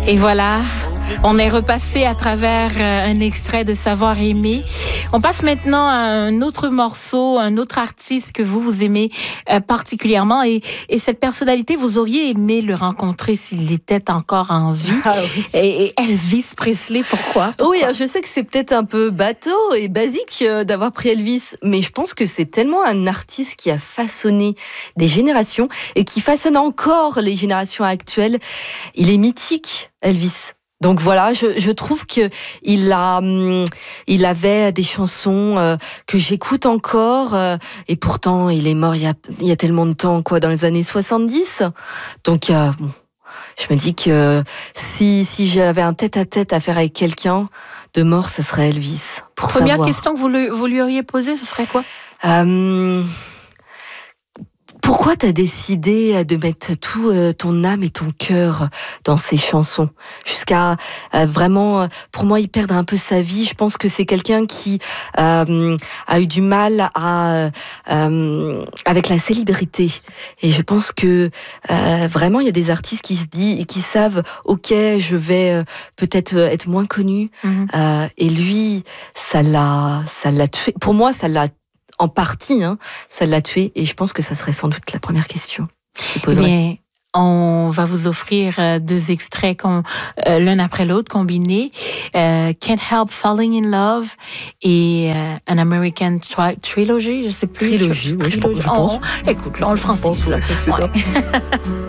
Et voilà, on est repassé à travers un extrait de Savoir aimer. On passe maintenant à un autre morceau, un autre artiste que vous aimez particulièrement. Et cette personnalité, vous auriez aimé le rencontrer s'il était encore en vie. Ah oui. Et Elvis Presley, pourquoi? Oui, je sais que c'est peut-être un peu bateau et basique d'avoir pris Elvis, mais je pense que c'est tellement un artiste qui a façonné des générations et qui façonne encore les générations actuelles. Il est mythique, Elvis. Donc voilà, je trouve que il avait des chansons que j'écoute encore, et pourtant il est mort il y a tellement de temps, quoi, dans les années 70. Donc bon, je me dis que si j'avais un tête-à-tête à faire avec quelqu'un de mort, ça serait Elvis. Première question que vous lui auriez posée, ce serait quoi? Pourquoi t'as décidé de mettre tout ton âme et ton cœur dans ces chansons? Jusqu'à vraiment, pour moi, il perd un peu sa vie. Je pense que c'est quelqu'un qui a eu du mal avec la célébrité. Et je pense que vraiment, il y a des artistes qui savent, ok, je vais peut-être être moins connu. Et lui, ça l'a tué. Pour moi, ça l'a en partie, ça l'a tué, et je pense que ça serait sans doute la première question que je poserais. Bien, on va vous offrir deux extraits l'un après l'autre combinés. Can't Help Falling in Love et An American Trilogy, je sais plus. Trilogie, oui, je pense. Écoute, là, on le francise. C'est ça.